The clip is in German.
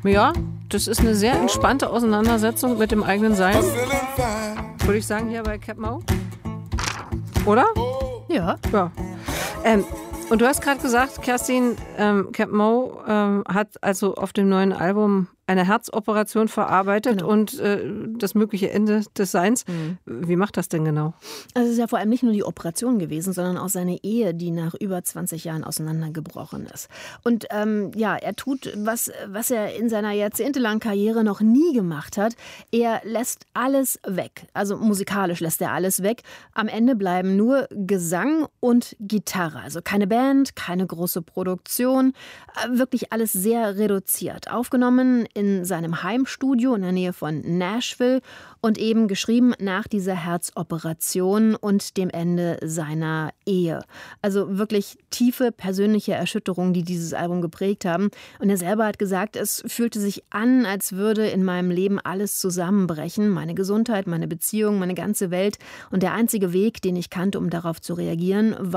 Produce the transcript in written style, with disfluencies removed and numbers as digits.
Ja, das ist eine sehr entspannte Auseinandersetzung mit dem eigenen Sein. Würde ich sagen, hier bei Cap Mo. Oder? Ja. Ja. Und du hast gerade gesagt, Kerstin, Cap Mo hat also auf dem neuen Album eine Herzoperation verarbeitet und das mögliche Ende des Seins. Wie macht das denn genau? Also es ist ja vor allem nicht nur die Operation gewesen, sondern auch seine Ehe, die nach über 20 Jahren auseinandergebrochen ist. Und er tut, was er in seiner jahrzehntelangen Karriere noch nie gemacht hat. Er lässt alles weg. Also musikalisch lässt er alles weg. Am Ende bleiben nur Gesang und Gitarre. Also keine Band, keine große Produktion. Wirklich alles sehr reduziert. Aufgenommen in seinem Heimstudio in der Nähe von Nashville und eben geschrieben nach dieser Herzoperation und dem Ende seiner Ehe. Also wirklich tiefe persönliche Erschütterungen, die dieses Album geprägt haben. Und er selber hat gesagt, es fühlte sich an, als würde in meinem Leben alles zusammenbrechen. Meine Gesundheit, meine Beziehung, meine ganze Welt. Und der einzige Weg, den ich kannte, um darauf zu reagieren, war